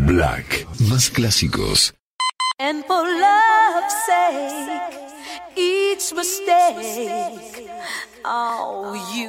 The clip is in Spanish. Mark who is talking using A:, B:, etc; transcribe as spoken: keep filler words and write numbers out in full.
A: Black, más clásicos.
B: And for love's sake, each mistake, oh, you